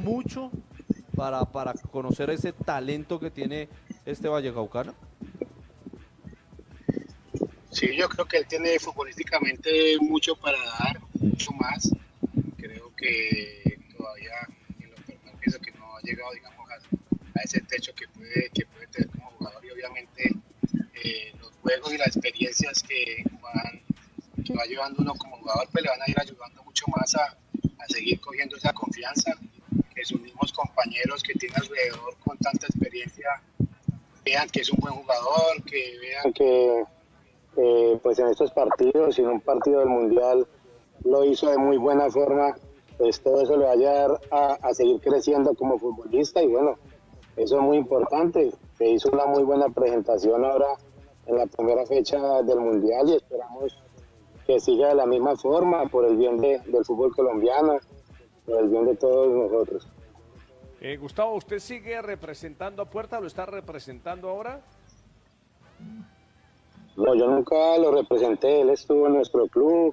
mucho para conocer ese talento que tiene este vallecaucano? Sí, yo creo que él tiene futbolísticamente mucho para dar, mucho más. Creo que todavía en lo personal pienso que no ha llegado, digamos, a ese techo que puede tener como jugador y obviamente los juegos y las experiencias que va llevando uno como jugador pues le van a ir ayudando mucho más a seguir cogiendo esa confianza, que sus mismos compañeros que tiene alrededor con tanta experiencia vean que es un buen jugador, que vean que pues en estos partidos y en un partido del Mundial lo hizo de muy buena forma, pues todo eso le va a ayudar a seguir creciendo como futbolista y bueno, eso es muy importante. Se hizo una muy buena presentación ahora en la primera fecha del Mundial y esperamos que siga de la misma forma por el bien del fútbol colombiano, por el bien de todos nosotros. Gustavo, ¿usted sigue representando a Puerta? ¿Lo está representando ahora? No, yo nunca lo representé, él estuvo en nuestro club,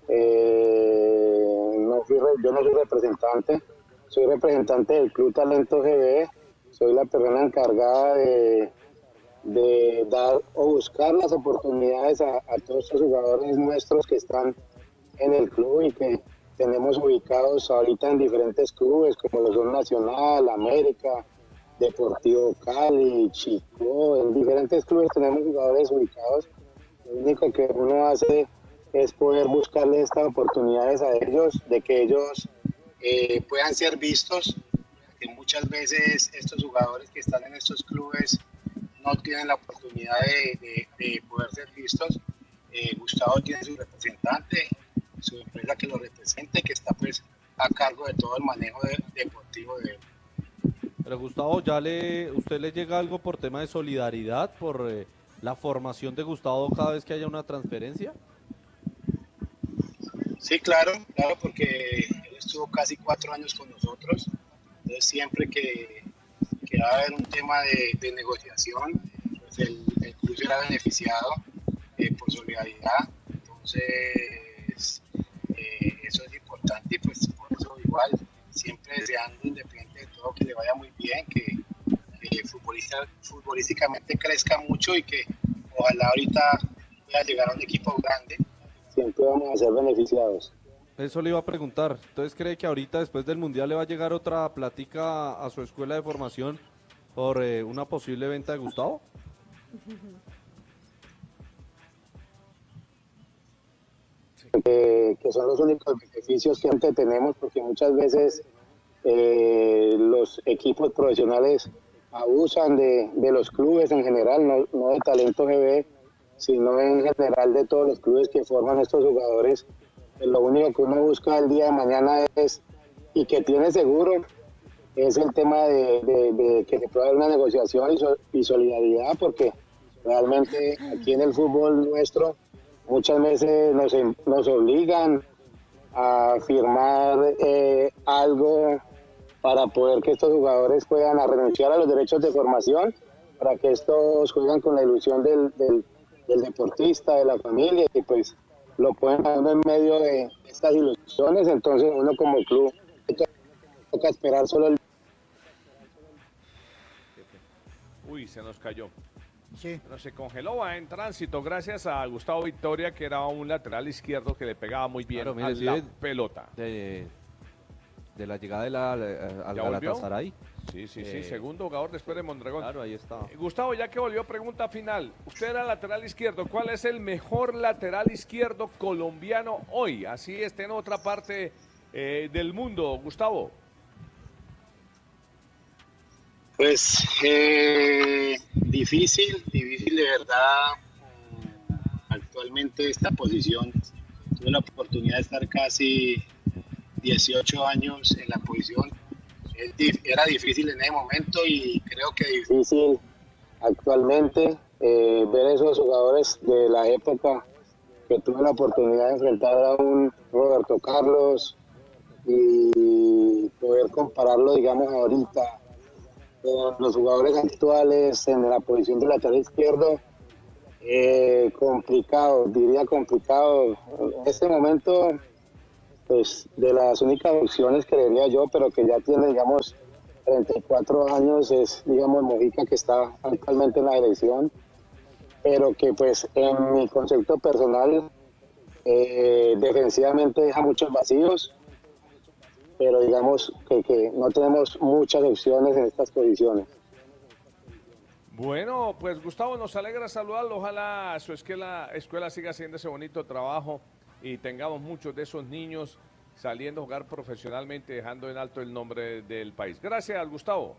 yo no soy representante, soy representante del Club Talento GB, soy la persona encargada de dar o buscar las oportunidades a todos estos jugadores nuestros que están en el club y que tenemos ubicados ahorita en diferentes clubes como lo son Nacional, América, Deportivo Cali, Chico, en diferentes clubes tenemos jugadores ubicados. Lo único que uno hace es poder buscarle estas oportunidades a ellos, de que ellos puedan ser vistos, que muchas veces estos jugadores que están en estos clubes no tienen la oportunidad de poder ser vistos. Gustavo tiene su representante, su empresa que lo represente, que está pues a cargo de todo el manejo deportivo de él. Pero Gustavo, ¿usted le llega algo por tema de solidaridad, por la formación de Gustavo cada vez que haya una transferencia? Sí, claro, porque él estuvo casi 4 años con nosotros, entonces siempre que va a haber un tema de negociación, pues el club será beneficiado por solidaridad, entonces eso es importante y pues por eso igual, siempre deseando independiente de todo que le vaya muy bien, que futbolísticamente crezca mucho y que ojalá ahorita pueda llegar a un equipo grande. Siempre vamos a ser beneficiados. Eso le iba a preguntar. Entonces, ¿cree que ahorita después del Mundial le va a llegar otra plática a su escuela de formación por una posible venta de Gustavo? Que son los únicos beneficios que antes tenemos, porque muchas veces los equipos profesionales abusan de los clubes en general, no de Talento GB, sino en general de todos los clubes que forman estos jugadores. Lo único que uno busca el día de mañana es, y que tiene seguro, es el tema de que se pueda dar una negociación y solidaridad, porque realmente aquí en el fútbol nuestro muchas veces nos obligan a firmar algo para poder que estos jugadores puedan renunciar a los derechos de formación, para que estos jueguen con la ilusión del deportista, de la familia, y pues lo pueden hacer en medio de estas ilusiones. Entonces uno como club toca esperar solo el... Uy, se nos cayó. Sí. Pero se congeló, va en tránsito gracias a Gustavo Victoria, que era un lateral izquierdo que le pegaba muy bien Claro, mire, a la pelota. De la llegada al Galatasaray. Sí, segundo jugador después de Mondragón. Claro, ahí está. Gustavo, ya que volvió, pregunta final. Usted era lateral izquierdo. ¿Cuál es el mejor lateral izquierdo colombiano hoy? Así esté en otra parte del mundo, Gustavo. Pues difícil de verdad. Actualmente esta posición, tuve la oportunidad de estar casi 18 años en la posición. Era difícil en ese momento y creo que difícil actualmente ver esos jugadores de la época que tuve la oportunidad de enfrentar a un Roberto Carlos y poder compararlo, digamos, ahorita con los jugadores actuales en la posición de lateral izquierdo. Complicado, diría complicado. En este momento pues de las únicas opciones, creería yo, pero que ya tiene, digamos, 34 años, es, digamos, Mojica, que está actualmente en la dirección, pero que pues en mi concepto personal defensivamente deja muchos vacíos, pero digamos que no tenemos muchas opciones en estas posiciones. Bueno, pues Gustavo, nos alegra saludarlo. Ojalá su escuela siga haciendo ese bonito trabajo y tengamos muchos de esos niños saliendo a jugar profesionalmente, dejando en alto el nombre del país. Gracias, Gustavo.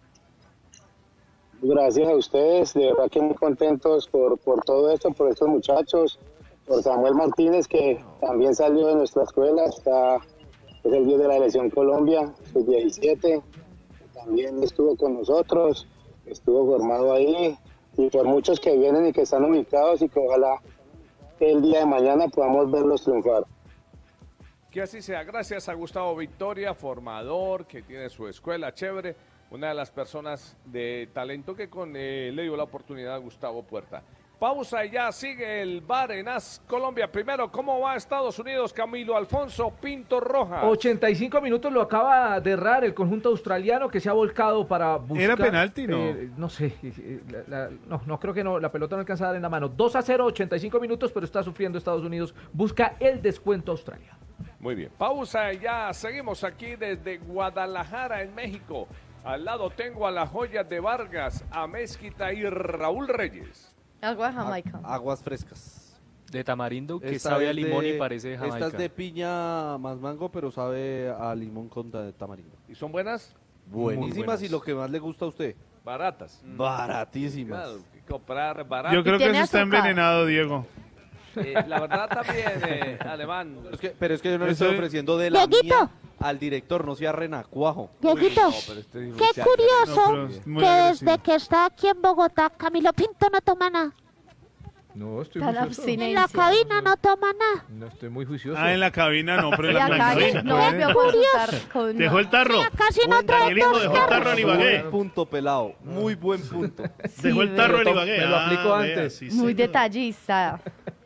Gracias a ustedes, de verdad que muy contentos por todo esto, por estos muchachos, por Samuel Martínez, que también salió de nuestra escuela, es el 10 de la Selección Colombia, sub-17, también estuvo con nosotros, estuvo formado ahí, y por muchos que vienen y que están ubicados, y que ojalá el día de mañana podamos verlos triunfar. Que así sea. Gracias a Gustavo Victoria, formador, que tiene su escuela chévere, una de las personas de talento que le dio la oportunidad a Gustavo Puerta. Pausa y ya sigue el Bar en As Colombia. Primero, ¿cómo va Estados Unidos? Camilo Alfonso Pinto Rojas. 85 minutos lo acaba de errar el conjunto australiano, que se ha volcado para buscar... ¿Era penalti, no? No sé, no creo que no, la pelota no alcanza a dar en la mano. 2-0, 85 minutos, pero está sufriendo Estados Unidos. Busca el descuento Australia. Muy bien, pausa y ya seguimos aquí desde Guadalajara, en México. Al lado tengo a las joyas de Vargas, a Mezquita y Raúl Reyes. Agua de Jamaica. Aguas frescas. De tamarindo, que Esta sabe a es limón de- y parece de Jamaica. Esta es de piña más mango, pero sabe a limón con tamarindo. ¿Y son buenas? Buenísimas buenas. y lo que más le gusta a usted. Baratas. Baratísimas. Claro, que comprar baratas. Yo creo que tiene eso está azúcar. envenenado, Diego. La verdad también, Alemán. Pero es que yo no le Eso estoy es- ofreciendo de la Dieguito. mía al director, no sea renacuajo. Dieguito, No, pero este qué diferencial- curioso No, pero es muy que agresivo. desde que está aquí en Bogotá, Camilo Pinto no toma nada. No, estoy Está la juicioso. En la abstinencia. cabina no toma nada. No, estoy muy juicioso. Ah, en la cabina no, pero en Y la acá cabina. no volvió a consultar con... Dejó el tarro. Ya casi no trae Danielito dos dejó el tarro carros. en Buen Ibagué. punto, pelado. Muy buen punto. Dejó el tarro en Ibagué. me lo aplico vea, antes. sí, Muy señor. detallista.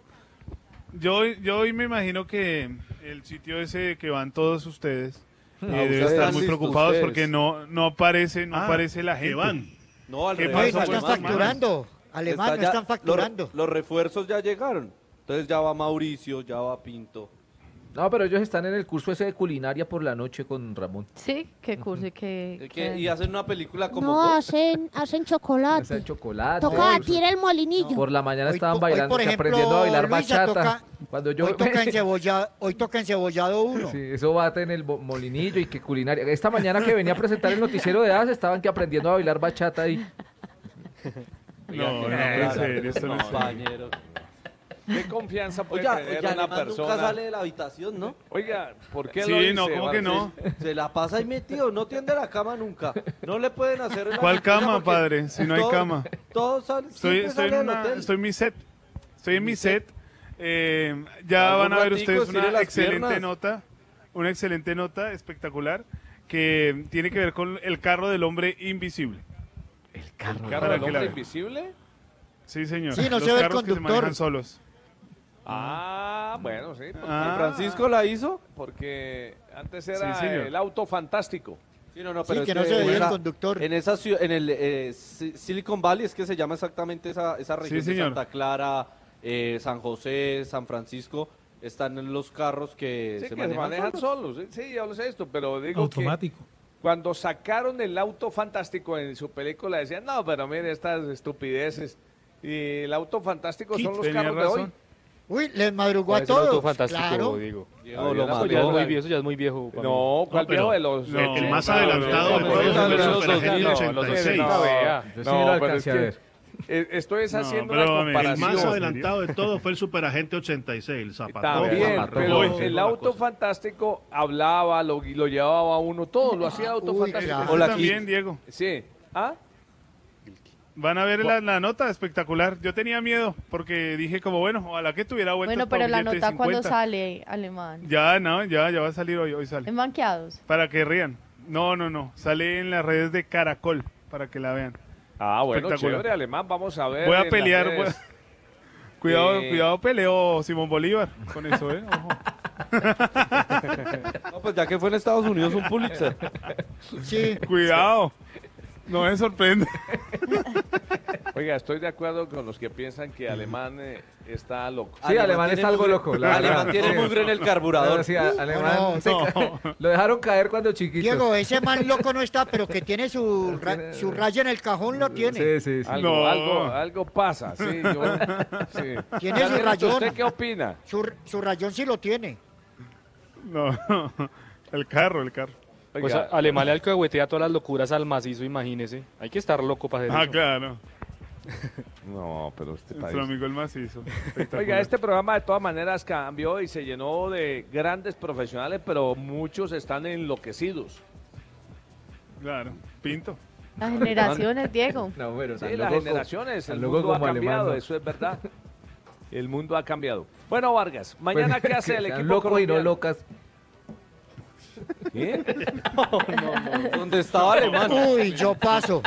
Yo hoy me imagino que el sitio ese que van todos ustedes debe ustedes estar están muy listos, preocupados ustedes. porque no aparece la que gente. van. No, al ¿Qué revés. pasó, No están pues, facturando. Alemán, no Está ya- están facturando. Los refuerzos ya llegaron. Entonces ya va Mauricio, ya va Pinto. No, pero ellos están en el curso ese de culinaria por la noche con Ramón. Sí, qué curso y qué... Y hacen una película como No, Ghost. hacen Hacen chocolate. chocolate. Toca curso. batir el molinillo. Por la mañana Hoy estaban to- hoy, bailando, por que ejemplo, aprendiendo a bailar Luisa, bachata. toca- Cuando yo... Hoy toca encebollado uno. Sí, eso bate en el molinillo y que culinaria. Esta mañana que venía a presentar el noticiero de AS estaban que aprendiendo a bailar bachata ahí. No, en serio, esto no es serio. Compañero. ¿Qué confianza puede Oiga, tener oiga, una Alemán persona? nunca sale de la habitación, ¿no? Oiga, ¿por qué Sí, lo dice? no, ¿cómo que no? Se la pasa ahí metido, no tiende la cama nunca. No le pueden hacer la ¿Cuál limpieza cama, porque padre? Si no hay cama. Todos salen, Estoy en mi set. Estoy en mi set. Ya Algún van a ver ratico, ustedes estire una las excelente piernas. nota. Una excelente nota espectacular que tiene que ver con el carro del hombre invisible. ¿El carro Para del que la hombre vea. invisible? Sí, señor. Sí, no Los se ve el carros que se conductor. manejan solos. Ah, bueno, sí. Porque, Ah. ¿Francisco la hizo? porque antes era Sí, señor. el auto fantástico. Sí, no, Sí, pero que es no se veía el esa- conductor. En esa ciudad, en el Silicon Valley es que se llama exactamente esa región de señor. Santa Clara, San José, San Francisco, están en los carros que Sí, se que se manejan solos. solos. Sí, yo lo sé esto, pero digo Automático. que cuando sacaron el auto fantástico en su película decían, no, pero mire estas estupideces. Y el auto fantástico son los Tenía carros de hoy. razón. Uy, les madrugó ¿Cuál a es el auto todos. fantástico, Claro. digo? Diego, lo Eso mató. Ya es muy viejo, ya es muy viejo. para mí. No, ¿cuál pero- viejo de los...? el más adelantado no, de no, todos no, fue el no, Superagente no, 86. no, vea. Yo sí No, lo pero alcancé es a que, ver. Esto es No, haciendo pero, una hombre, El comparación. más ¿en adelantado de todo fue el Superagente 86, el Está Zapatón. bien, Zapatón. pero Uy, el auto fantástico hablaba, lo llevaba a uno, todo lo hacía auto Uy, fantástico. claro. Hola, También, Diego. Sí. ¿Ah? Van a ver la nota espectacular. Yo tenía miedo porque dije como, bueno, ojalá que tuviera vueltas Bueno, para pero la billete de nota cuando 50. sale, Alemán. Ya, no, ya va a salir hoy sale. En banqueados. Para que rían. No. Sale en las redes de Caracol, para que la vean. Ah, bueno, Espectacular. chévere, Alemán, vamos a ver. Voy en a las pelear. redes. Cuidado, peleo Simón Bolívar con eso, ¿eh? Ojo. No, pues ya que fue en Estados Unidos un Pulitzer. Sí. Cuidado. No me sorprende. Oiga, estoy de acuerdo con los que piensan que Alemán está loco. Sí, Alemán tiene está algo mugre- loco. la Alemán verdad. tiene Sí. mugre en el carburador. Sí, Alemán No, lo dejaron caer cuando chiquito. Diego, ese man loco no está, pero que tiene su raya en el cajón, lo tiene. Sí, sí, sí. Algo, No. algo pasa, sí. Sí. Tiene su Daniel, rayón. ¿usted qué opina? Su rayón sí lo tiene. No, el carro. Oiga, Pues Alemán le alcahuetea todas las locuras al macizo, imagínese. Hay que estar loco para hacer Ah, eso. claro. no, pero este país... Nuestro amigo el macizo. Espectacular. Oiga, este programa de todas maneras cambió y se llenó de grandes profesionales, pero muchos están enloquecidos. Claro, Pinto. Las generaciones, Diego. No, bueno, Sí, tan las loco generaciones, tan el loco mundo ha como Alemán, cambiado, no. eso es verdad. El mundo ha cambiado. Bueno, Vargas, mañana ¿qué hace el Que sean equipo locos y no colombiano? locas. ¿Qué? Donde estaba Alemán. Uy, yo paso.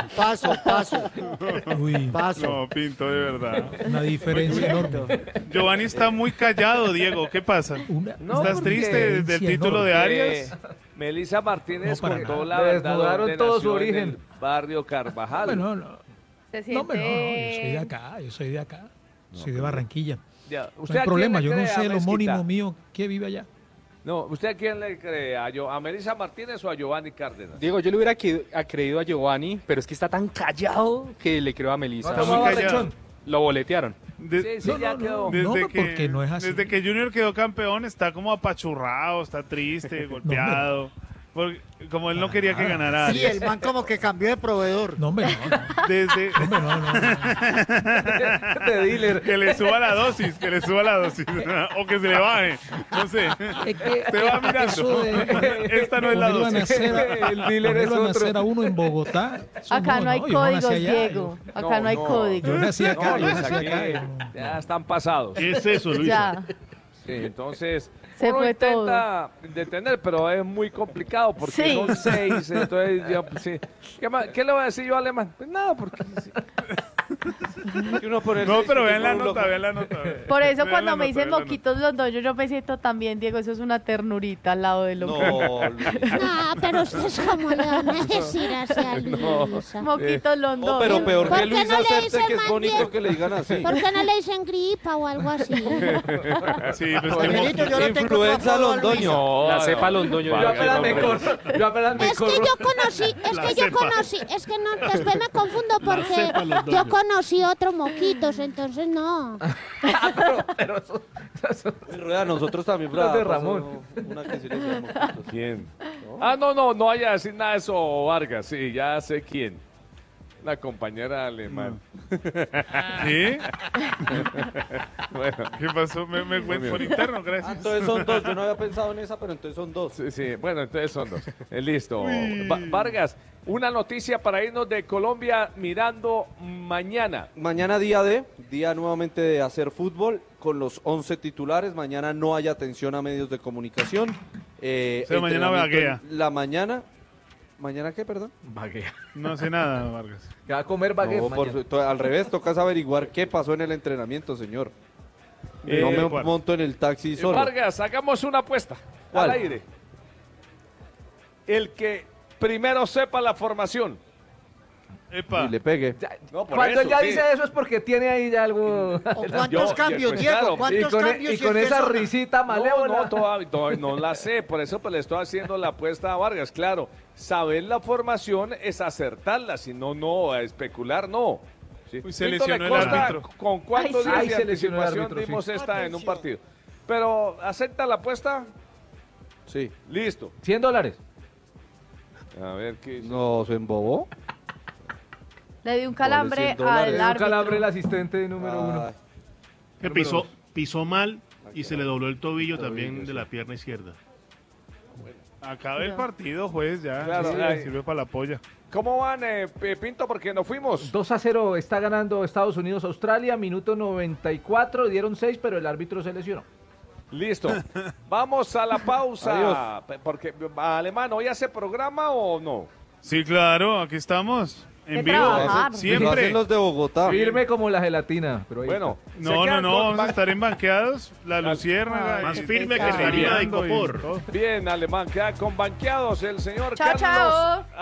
Uy, Paso. No, Pinto, de verdad. una diferencia enorme. Giovanni está muy callado, Diego. ¿Qué pasa? No, ¿Estás porque- triste del título de Arias? Melissa Martínez No, para contó nada. la Le verdad desnudaron dónde todo nació su en origen. el barrio Carvajal. Bueno, no. Se No, siente... hombre, no, yo soy de acá. Soy de Barranquilla. Ya, No ¿usted a hay quién problema, le yo no cree, a sé el Mezquita? homónimo mío que vive allá. No, ¿usted a quién le cree? ¿A Melissa Martínez o a Giovanni Cárdenas? Diego, yo le hubiera creído a Giovanni, pero es que está tan callado que le creo a Melissa. Está muy callado. Lo boletearon. De- Sí, ya quedó. No, porque no es así. Desde que Junior quedó campeón está como apachurrado, está triste, golpeado. Porque, como él no quería que ganara Sí, Arias. el man como que cambió de proveedor. No, hombre, no. Desde Hombre, no. De dealer. que le suba la dosis, o que se le baje, no sé. Es que Te va mirando. eso de Esta no es la ponerlo a dosis. nacer, El dealer es ponerlo a otro. nacer a uno en Bogotá. eso Acá no hay yo nací códigos, allá, Diego. Acá no hay Yo códigos. nací acá, No, yo pues nací aquí acá. ya están pasados. ¿Qué es eso, Luisa? Ya. Sí, entonces, Se uno fue intenta detener, pero es muy complicado porque Sí. son 6, entonces ya, pues, sí. ¿Qué le voy a decir yo a Alemán? Pues nada, porque sí. Que uno pone No, seis pero y vean la uno loco. nota, vean la nota. Por eso Vean cuando la me nota, dicen vean la nota. moquitos londoños, yo me siento también, Diego, eso es una ternurita al lado de lo que... No, Luis. No, pero ustedes cómo le van a decir así a Luisa. Moquitos No, londoños. pero peor ¿Por que qué Luis no le acepte dicen que es más bonito bien? que le digan así. ¿Por qué no le dicen gripa o algo así? Sí, pues que Benito, yo lo tengo Influenza atrapado a londoño. Luisa. No, La no. cepa londoño. Yo apenas me corro. Yo apenas me Es que corro. yo conocí, es que no, después me confundo porque cepa los yo doños. conocí otro moquitos, entonces no. Pero eso- Rueda, nosotros también, Los de pasó Ramón. Una que sí le decíamos moquitos. ¿Quién? Ah, no vaya a decir nada de eso, Vargas. Sí, ya sé quién. La compañera alemana. ¿Sí? Bueno, ¿Qué pasó? Me cuento por interno, Ah, gracias. entonces son dos. Yo no había pensado en esa, pero entonces son dos. sí, bueno, entonces son dos. Listo. Vargas, una noticia para irnos de Colombia mirando mañana. Mañana día nuevamente de hacer fútbol con los 11 titulares. Mañana no hay atención a medios de comunicación. O sea, mañana entrenamiento vaguea. en la mañana. ¿Mañana qué, perdón? Baguea. No sé nada, Vargas. Que va a comer baguette No, mañana. al revés, tocas averiguar qué pasó en el entrenamiento, señor. No me ¿cuál? monto en el taxi solo. Vargas, hagamos una apuesta ¿Cuál? al aire. El que primero sepa la formación. Epa. Y le pegue. No, por Cuando eso, ya sí. dice eso es porque tiene ahí ya algo. ¿O cuántos Yo, cambios, pues, Diego? claro. Y ¿Cuántos con, cambios? y con esa risita malévola. No, todavía no la sé, por eso pues, le estoy haciendo la apuesta a Vargas. Claro, saber la formación es acertarla, si no, no, a especular no. Sí. Uy, se Pinto, lesionó ¿le el consta árbitro. ¿Con cuántos Ay, sí. días Ay, de se lesionó el anticipación árbitro, sí. dimos esta en un Atención. partido? Pero, ¿acepta la apuesta? Sí. Listo. $100. A ver qué dice. No, se embobó. Le di un calambre $100. al Un árbitro. calambre el asistente número uno. Ay, Que pisó mal y se le dobló el tobillo también de la pierna izquierda. Acabe el partido, juez, ya. Claro, sí, ay. sirve para la polla. ¿Cómo van, Pinto? Porque nos fuimos. 2-0 está ganando Estados Unidos Australia, minuto 94, dieron 6, pero el árbitro se lesionó. Listo. Vamos a la pausa. Porque, Alemán, ¿hoy hace programa o no? Sí, claro, aquí estamos. En Que vivo, trabajar. Lo siempre. hacen los de Bogotá. Firme como la gelatina. Pero ahí Bueno, está. No, vamos a estar embanqueados. La Luciérnaga. Ay, Más qué firme que pecado. la harina de y copor. todo. bien, Alemán, queda con banqueados el señor Chao, Carlos chao.